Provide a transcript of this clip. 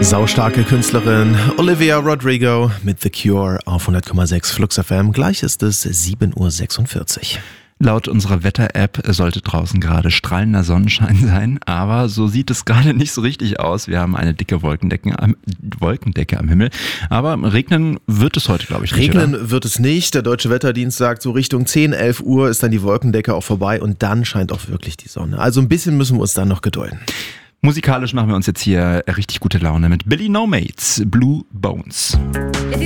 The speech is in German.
Saustarke Künstlerin Olivia Rodrigo mit The Cure auf 100,6 Flux FM. Gleich ist es 7:46 Uhr. Laut unserer Wetter-App sollte draußen gerade strahlender Sonnenschein sein, aber so sieht es gerade nicht so richtig aus. Wir haben eine dicke Wolkendecke am Himmel, aber regnen wird es heute, glaube ich, nicht. Regnen wird es nicht. Der Deutsche Wetterdienst sagt, so Richtung 10, 11 Uhr ist dann die Wolkendecke auch vorbei und dann scheint auch wirklich die Sonne. Also ein bisschen müssen wir uns dann noch gedulden. Musikalisch machen wir uns jetzt hier richtig gute Laune mit Billy No Mates, Blue Bones.